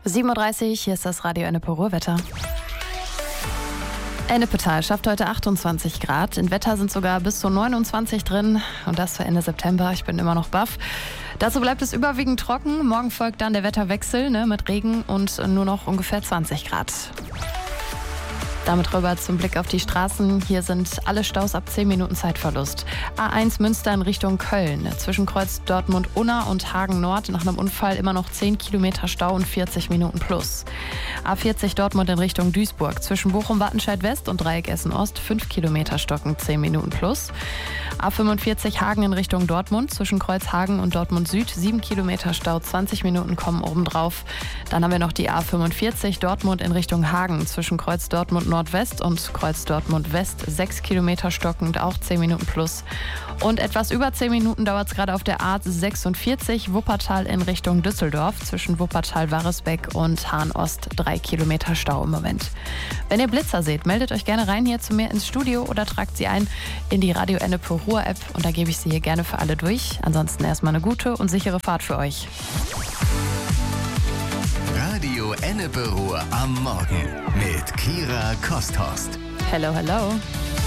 7:30 Uhr, hier ist das Radio Ennepe Ruhrwetter. Ennepetal schafft heute 28 Grad. In Wetter sind sogar bis zu 29 drin und das für Ende September. Ich bin immer noch baff. Dazu bleibt es überwiegend trocken. Morgen folgt dann der Wetterwechsel mit Regen und nur noch ungefähr 20 Grad. Damit rüber zum Blick auf die Straßen. Hier sind alle Staus ab 10 Minuten Zeitverlust. A1 Münster in Richtung Köln. Zwischen Kreuz Dortmund-Unna und Hagen Nord nach einem Unfall immer noch 10 Kilometer Stau und 40 Minuten plus. A40 Dortmund in Richtung Duisburg. Zwischen Bochum-Wattenscheid-West und Dreieck Essen-Ost 5 Kilometer stocken, 10 Minuten plus. A45 Hagen in Richtung Dortmund. Zwischen Kreuz Hagen und Dortmund Süd 7 Kilometer Stau, 20 Minuten kommen obendrauf. Dann haben wir noch die A45 Dortmund in Richtung Hagen. Zwischen Kreuz Dortmund Nordwest und Kreuz Dortmund West 6 Kilometer stockend, auch 10 Minuten plus. Und etwas über 10 Minuten dauert es gerade auf der A46 Wuppertal in Richtung Düsseldorf. Zwischen Wuppertal-Waresbeck und Hahn-Ost 3 Kilometer Stau im Moment. Wenn ihr Blitzer seht, meldet euch gerne rein hier zu mir ins Studio oder tragt sie ein in die Radio Ennepe Ruhr App und da gebe ich sie hier gerne für alle durch. Ansonsten erstmal eine gute und sichere Fahrt für euch. Radio Ennepe Ruhr am Morgen mit Kira Kosthorst. Hello, hello.